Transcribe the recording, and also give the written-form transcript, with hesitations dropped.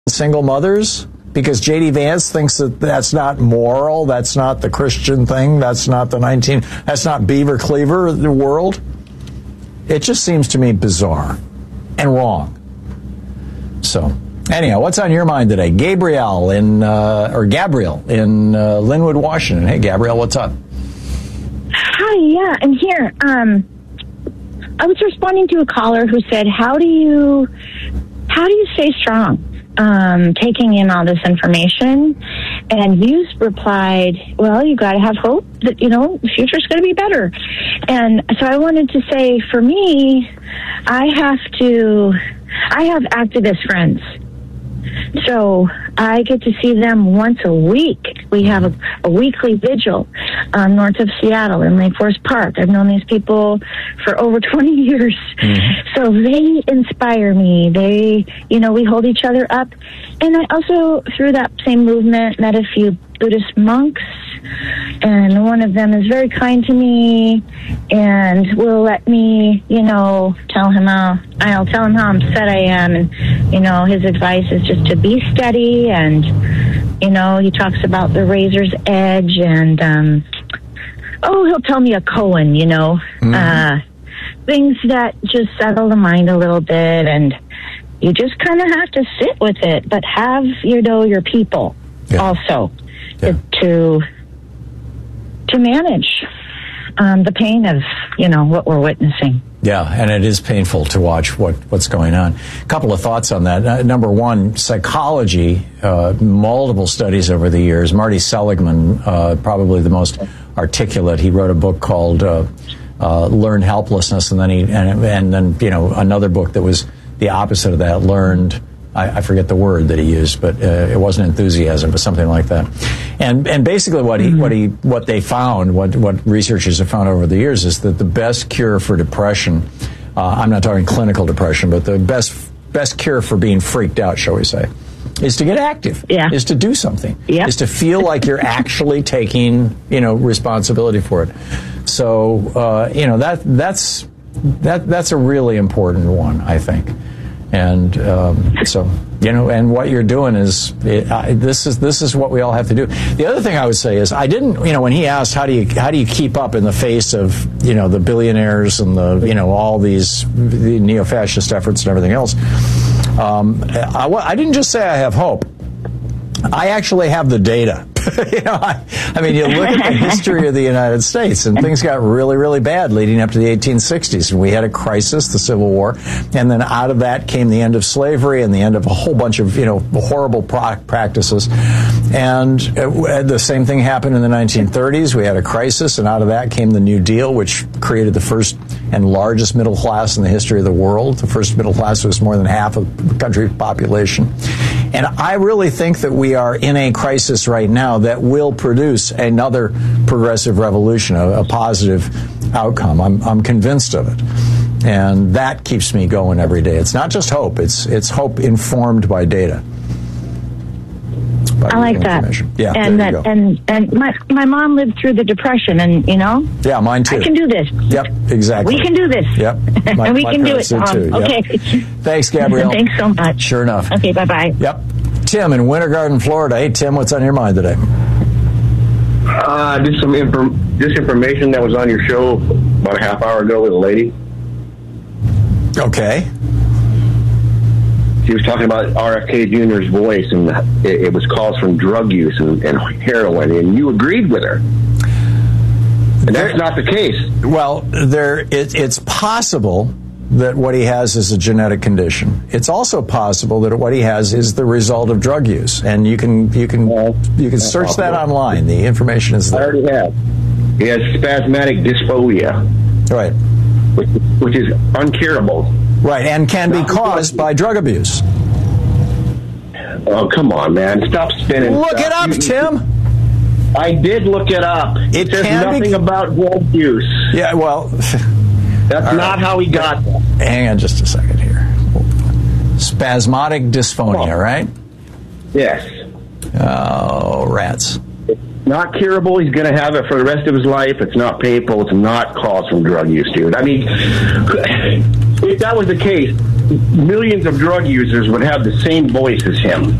single mothers? Because J.D. Vance thinks that that's not moral, that's not the Christian thing, that's not that's not Beaver Cleaver, the world. It just seems to me bizarre and wrong. So, anyhow, what's on your mind today? Gabrielle in Linwood, Washington. Hey, Gabrielle, what's up? Hi, yeah, I'm here. I was responding to a caller who said, how do you stay strong? Taking in all this information, and you replied, well, you got to have hope that, the future's going to be better. And so I wanted to say, for me, I have activist friends. So I get to see them once a week. We have a weekly vigil north of Seattle in Lake Forest Park. I've known these people for over 20 years. Mm-hmm. So they inspire me. We hold each other up. And I also, through that same movement, met a few Buddhist monks. And one of them is very kind to me and will let me, I'll tell him how upset I am. And, his advice is just to be steady. And, he talks about the razor's edge and, he'll tell me a koan, things that just settle the mind a little bit. And you just kind of have to sit with it, but have, your people also to manage the pain of, what we're witnessing. Yeah, and it is painful to watch what's going on. A couple of thoughts on that. Number one, psychology, multiple studies over the years. Marty Seligman, probably the most articulate. He wrote a book called Learned Helplessness, and then another book that was the opposite of that, Learned. I forget the word that he used, but it wasn't enthusiasm, but something like that. And basically what they found, what researchers have found over the years, is that the best cure for depression, I'm not talking clinical depression, but the best cure for being freaked out, shall we say, is to get active. Yeah. Is to do something. Yeah. Is to feel like you're actually taking, responsibility for it. So, that's a really important one, I think. And and what you're doing is this is what we all have to do. The other thing I would say is I didn't, when he asked how do you keep up in the face of the billionaires and the all these the neo-fascist efforts and everything else, I didn't just say I have hope. I actually have the data. I mean, you look at the history of the United States, and things got really, really bad leading up to the 1860s. And we had a crisis, the Civil War, and then out of that came the end of slavery and the end of a whole bunch of, horrible practices. And the same thing happened in the 1930s. We had a crisis, and out of that came the New Deal, which created the first and largest middle class in the history of the world. The first middle class was more than half of the country's population. And I really think that we are in a crisis right now that will produce another progressive revolution, a positive outcome. I'm convinced of it. And that keeps me going every day. It's not just hope. It's hope informed by data. I like that. Yeah, and my mom lived through the Depression, and yeah, mine too. I can do this. Yep, exactly. We can do this. Yep, and we can do it. Too. Okay. Yep. Thanks, Gabrielle. Thanks so much. Sure enough. Okay. Bye bye. Yep. Tim in Winter Garden, Florida. Hey, Tim, what's on your mind today? Just some information that was on your show about a half hour ago with a lady. Okay. She was talking about RFK Jr.'s voice, and it was calls from drug use and heroin, and you agreed with her. And that's not the case. Well, it's possible that what he has is a genetic condition. It's also possible that what he has is the result of drug use, and you can search that online. The information is there. I already have. He has spasmodic dysphonia, right, which is uncurable. Right, and can be caused by drug abuse. Oh, come on, man. Stop spinning. Look it up, Tim. I did look it up. It says nothing about drug use. Yeah, well... That's not how he got that. Hang on just a second here. Spasmodic dysphonia, right? Yes. Oh, rats. It's not curable. He's going to have it for the rest of his life. It's not painful. It's not caused from drug use, dude. I mean, if that was the case, millions of drug users would have the same voice as him.